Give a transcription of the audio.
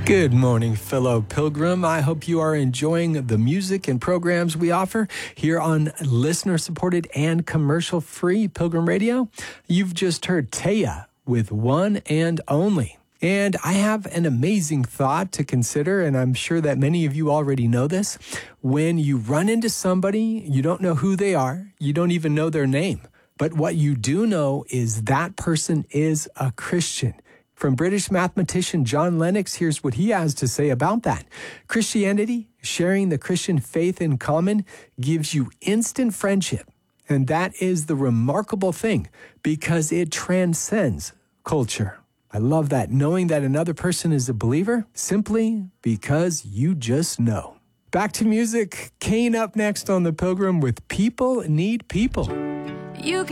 Good morning, fellow pilgrim. I hope you are enjoying the music and programs we offer here on listener-supported and commercial-free Pilgrim Radio. You've just heard Taya with One and Only. And I have an amazing thought to consider, and I'm sure that many of you already know this. When you run into somebody, you don't know who they are, you don't even know their name. But what you do know is that person is a Christian. From British mathematician John Lennox, here's what he has to say about that. Christianity, sharing the Christian faith in common, gives you instant friendship. And that is the remarkable thing because it transcends culture. I love that, knowing that another person is a believer simply because you just know. Back to music. Kane up next on The Pilgrim with People Need People. You